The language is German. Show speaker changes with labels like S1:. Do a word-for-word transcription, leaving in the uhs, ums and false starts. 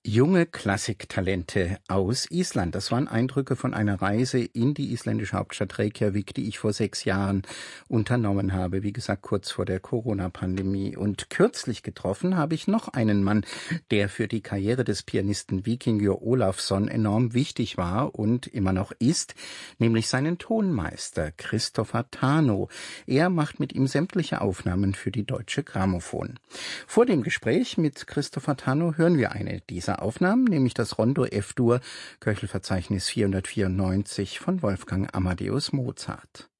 S1: Junge Klassiktalente aus Island. Das waren Eindrücke von einer Reise in die isländische Hauptstadt Reykjavik, die ich vor sechs Jahren unternommen habe. Wie gesagt, kurz vor der Corona-Pandemie. Und kürzlich getroffen habe ich noch einen Mann, der für die Karriere des Pianisten Víkingur Ólafsson enorm wichtig war und immer noch ist, nämlich seinen Tonmeister Kristoffer Tanno. Er macht mit ihm sämtliche Aufnahmen für die Deutsche Grammophon. Vor dem Gespräch mit Kristoffer Tanno hören wir eine dieser Aufnahmen, nämlich das Rondo F-Dur, Köchelverzeichnis vierhundertvierundneunzig von Wolfgang Amadeus Mozart.